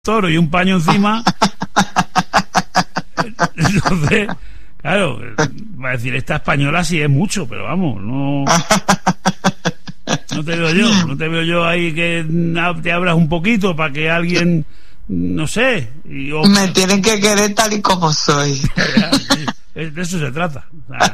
toro y un paño encima. Entonces, claro, va a decir, esta española sí es mucho, pero vamos, no te veo yo ahí que te abras un poquito para que alguien, no sé. Me tienen que querer tal y como soy. Sí, de eso se trata. O sea,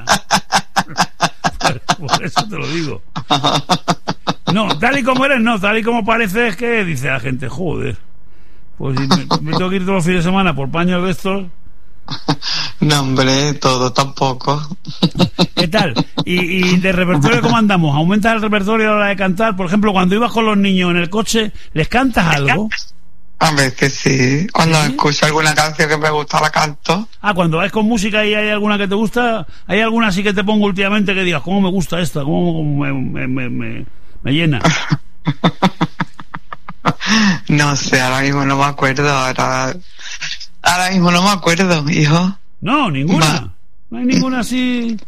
por eso te lo digo. No, tal y como eres, no, tal y como pareces, que dice la gente, joder, pues si me tengo que ir todos los fines de semana por paños de estos. No, hombre, todo tampoco. ¿Qué tal? ¿Y de repertorio cómo andamos? ¿Aumenta el repertorio a la hora de cantar? Por ejemplo, cuando ibas con los niños en el coche, ¿les cantas algo? A ver, que sí. Cuando escucho alguna canción que me gusta, la canto. Cuando vais con música y hay alguna que te gusta, ¿hay alguna así que te pongo últimamente que digas, cómo me gusta esta, cómo me llena? No sé, ahora mismo no me acuerdo. Ahora mismo no me acuerdo, hijo. No, ninguna. No hay ninguna así.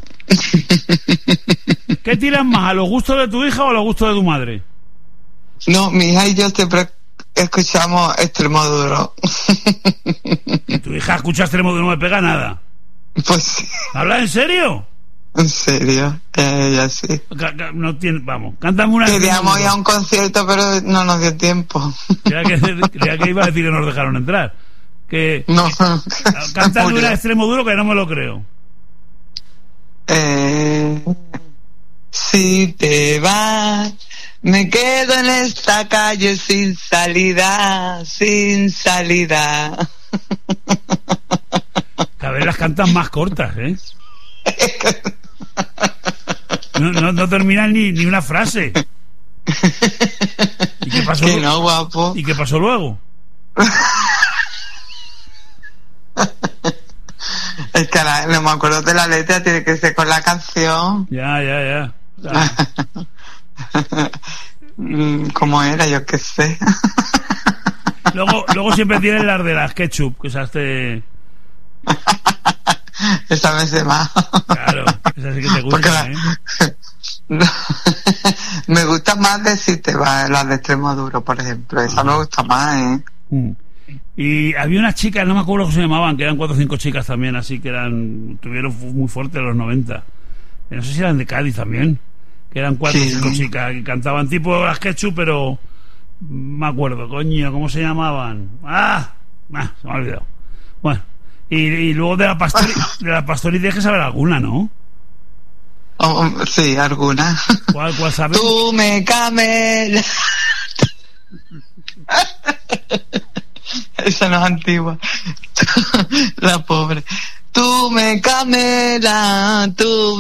¿Qué tiras más, a los gustos de tu hija o a los gustos de tu madre? No, mi hija y yo siempre escuchamos Extremoduro. ¿Y tu hija escucha Extremoduro? No me pega nada. Pues sí. ¿Hablas en serio? En serio, ella sí. No tiene, vamos, cántame una. Queríamos ir a un concierto, pero no nos dio tiempo. Creía que iba a decir que nos dejaron entrar. Que no. Cántame una Extremoduro que no me lo creo. Si te vas, me quedo en esta calle sin salida, sin salida. Cada vez las cantas más cortas, ¿eh? No terminan ni una frase. ¿Y qué pasó? Que no, guapo. ¿Y qué pasó luego? Es que no me acuerdo de la letra, tiene que ser con la canción. Ya. ¿Cómo era? Yo qué sé. Luego siempre tienes las de las ketchup, que esas te... Esa me sé más. Claro, esa sí que te gusta, Me gusta más de Si te vas, las de Extremoduro, por ejemplo. Esa me gusta más, Y había unas chicas, no me acuerdo cómo se llamaban, que eran 4 o 5 chicas también, así que tuvieron muy fuerte en los 90. No sé si eran de Cádiz también, que eran 4 o 5 chicas que cantaban tipo las ketchup, pero me acuerdo, coño, ¿cómo se llamaban? Se me ha olvidado. Bueno, y luego de la Pastori tienes que saber alguna, ¿no? Sí, alguna. ¿Cuál sabes? Tú me camelas. Esa no es antigua. La pobre. Tú me camelas,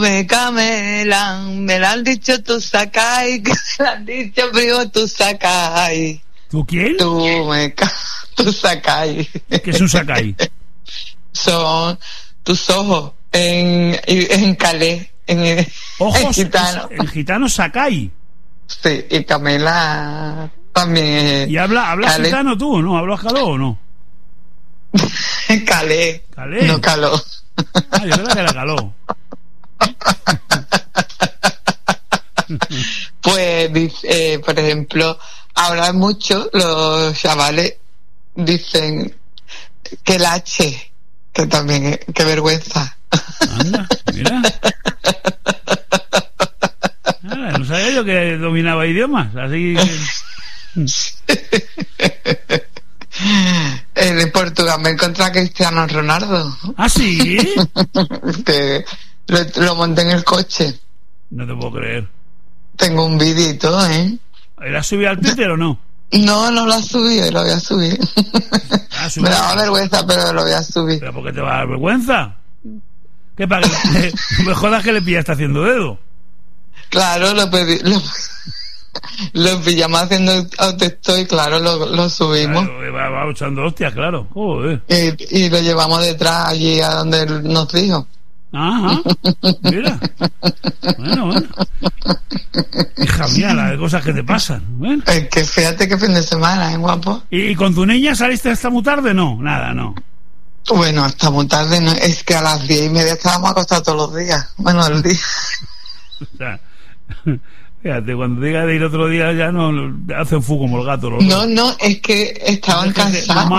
me la han dicho tú sacai, que me la han dicho primo tú sacai. ¿Tú quién? Tú sacai. ¿Qué es un sacai? Son tus ojos en calé, ojos en gitano. En gitano sacai. Sí, y Camela también. ¿Y hablas gitano tú o no? ¿Hablas caló o no? Calé. ¿Calé? No caló. Yo creo que era caló. Pues, por ejemplo, ahora mucho los chavales dicen que el H, que también, qué vergüenza. Anda, mira. No sabía yo que dominaba idiomas, así que... En Portugal me encontré a Cristiano Ronaldo. ¿Ah, sí? Que lo monté en el coche. No te puedo creer. Tengo un vídeo y todo, ¿Era subido al Twitter o no? No lo ha subido, lo voy a subir. Me daba vergüenza, pero lo voy a subir. ¿Pero por qué te va a dar vergüenza? ¿Qué para que me jodas que le pillaste haciendo dedo? Claro, lo pillamos haciendo autostop y claro, lo subimos. Claro, va echando hostias, claro. Joder. Y lo llevamos detrás allí a donde él nos dijo. Ajá, mira. Bueno. Hija mía, las cosas que te pasan. Bueno. Es que fíjate qué fin de semana, guapo. ¿Y con tu niña saliste hasta muy tarde? No, nada, no. Bueno, hasta muy tarde no. Es que a las 10:30 estábamos acostados todos los días. Bueno, el día. O sea, Fíjate, cuando diga de ir otro día ya no hacen fu como el gato. No, es que estaban cansados.